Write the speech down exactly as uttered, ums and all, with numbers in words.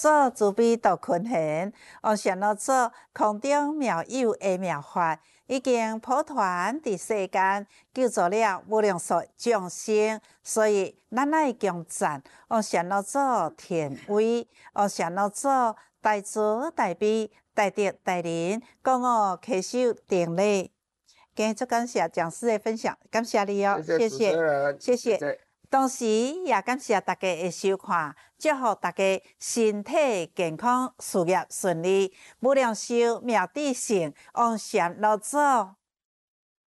祖慈悲度群贤，王善老祖空中妙有的妙法，已经普传伫世间，救助了无量数众生。所以咱爱强赞王善老祖田威，王善老祖大慈大悲、大德大仁，讲我恪守定力。今日足感谢讲师的分享，感谢你哦，谢谢，谢谢。同时也感谢大家的收看，祝福大家身体健康、事业顺利，无量寿妙智胜，王善老祖。